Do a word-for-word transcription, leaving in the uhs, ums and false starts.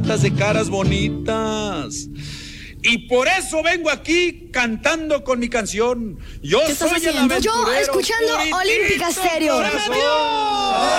bonitas, de caras bonitas. Y por eso vengo aquí cantando con mi canción. Yo ¿Qué estás soy el haciendo? aventurero. Yo escuchando puritito Olímpica Stereo. corazón.